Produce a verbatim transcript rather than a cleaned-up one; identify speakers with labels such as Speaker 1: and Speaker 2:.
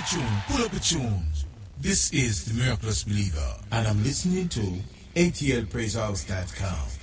Speaker 1: tune, pull up a tune. This is the Miraculous Believer, and I'm listening to A T L Praise House dot com.